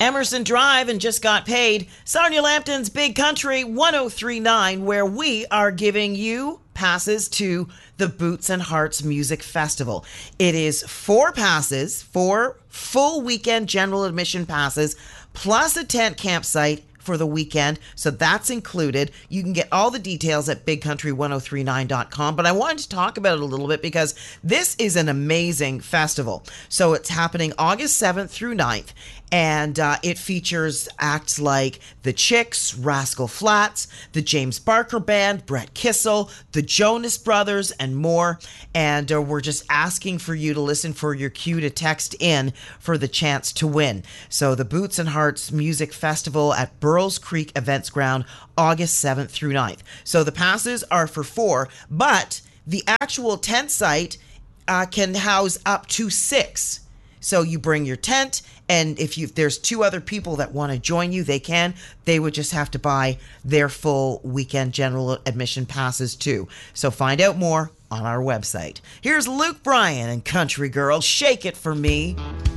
Emerson Drive and Just Got Paid. Sarnia Lambton's Big Country 1039, where we are giving you passes to the Boots and Hearts Music Festival. It is 4 passes, 4 full weekend general admission passes, plus a tent campsite for the weekend. So that's included. You can get all the details at bigcountry1039.com. But I wanted to talk about it a little bit because this is an amazing festival. So it's happening August 7th through 9th. And it features acts like The Chicks, Rascal Flatts, the James Barker Band, Brett Kissel, the Jonas Brothers, and more. And we're just asking for you to listen for your cue to text in for the chance to win. So the Boots and Hearts Music Festival at Burroughs Creek Events Ground, August 7th through 9th. So the passes are for 4, but the actual tent site can house up to 6. So you bring your tent, and if there's 2 other people that want to join you, they can. They would just have to buy their full weekend general admission passes too. So find out more on our website. Here's Luke Bryan and Country Girl, Shake It For Me.